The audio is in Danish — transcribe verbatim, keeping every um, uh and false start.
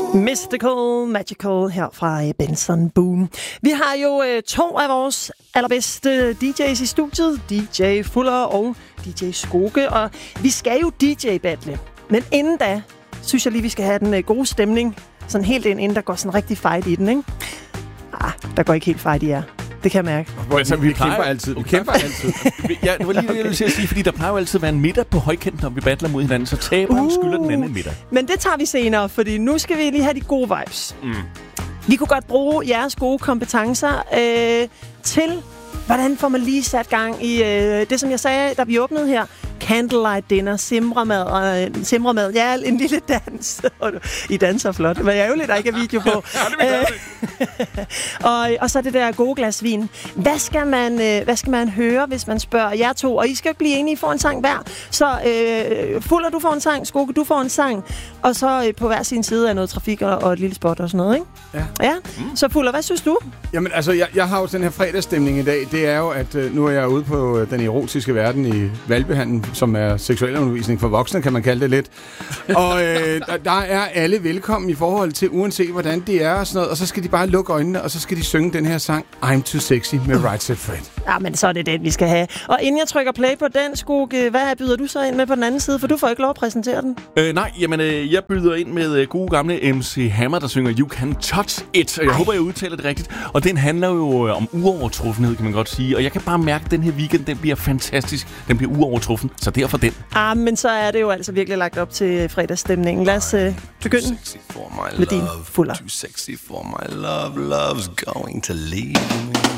Mystical, Magical her fra Benson Boom. Vi har jo øh, to af vores allerbedste D J's i studiet. D J Fuller og D J Skoke. Og vi skal jo D J-battle. Men inden da, synes jeg lige, vi skal have den øh, gode stemning. Sådan helt ind, inden der går sådan rigtig fight i den, ikke? Ah, der går ikke helt fight i jer. Det kan jeg mærke. Men, så, vi, vi kæmper altid. Vi kæmper altid. Ja, det var lige det, jeg ville til at sige, fordi der plejer jo altid at være en midter på højkanten, når vi battler mod hinanden, så taberen uh, skylder den anden midter. Men det tager vi senere, fordi nu skal vi lige have de gode vibes. Mm. Vi kunne godt bruge jeres gode kompetencer øh, til, hvordan får man lige sat gang i øh, det, som jeg sagde, da vi åbnede her. Candlelight dinner, simremad, og øh, simremad, ja, en lille dans. I danser flot, men jeg er jo lidt, der ikke er video på. Ja, og, og så det der gode glas vin. Hvad skal man, øh, hvad skal man høre, hvis man spørger jer to? Og I skal jo ikke blive enige, I får en sang hver. Så øh, Fuller, du får en sang, Skoke, du får en sang. Og så øh, på hver sin side er noget trafik og, og et lille spot og sådan noget, ikke? Ja. Ja. Mm. Så Fuller, hvad synes du? Jamen, altså, jeg, jeg har jo den her fredagsstemning i dag. Det er jo, at øh, nu er jeg ude på øh, den erotiske verden i Valbehandlen, som er seksualundervisning for voksne, kan man kalde det lidt. Og øh, der, der er alle velkommen i forhold til, uanset hvordan det er og sådan noget. Og så skal de bare lukke øjnene, og så skal de synge den her sang I'm Too Sexy med Right Said Fred. Ja, men så er det den, vi skal have. Og inden jeg trykker play på den, Skoke, hvad byder du så ind med på den anden side? For du får ikke lov at præsentere den. Øh, nej, jamen, øh, jeg byder ind med øh, gode gamle M C Hammer, der synger You Can Touch It. Og jeg Ej. håber, jeg udtaler det rigtigt. Og den handler jo øh, om uovertruffenhed, kan man godt sige. Og jeg kan bare mærke, at den her weekend, den bliver fantastisk. Den bliver uovertruffen, så derfor den. Ah, men så er det jo altså virkelig lagt op til fredagsstemningen. Lad os øh, begynde med din Fuller. Too sexy for my love, love's going to leave me.